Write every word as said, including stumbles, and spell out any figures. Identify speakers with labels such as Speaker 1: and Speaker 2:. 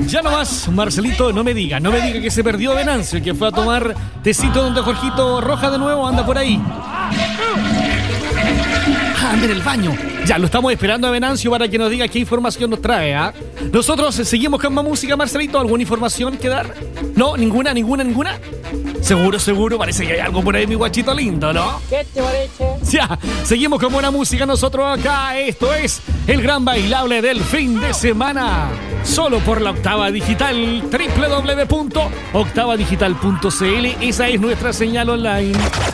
Speaker 1: Ya no más, Marcelito, no me diga, no me diga que se perdió Venancio, que fue a tomar tecito donde Jorgito Roja de nuevo anda por ahí. Ah, anda en el baño. Ya, lo estamos esperando a Venancio para que nos diga qué información nos trae, ¿ah? ¿eh? Nosotros seguimos con más música, Marcelito. ¿Alguna información que dar? No, ninguna, ninguna, ninguna. Seguro, seguro, parece que hay algo por ahí, mi guachito lindo, ¿no?
Speaker 2: ¿Qué te parece?
Speaker 1: Ya, seguimos con buena música nosotros acá. Esto es el gran bailable del fin de semana. Solo por la Octava Digital, doble u doble u doble u punto octava digital punto c l. Esa es nuestra señal online.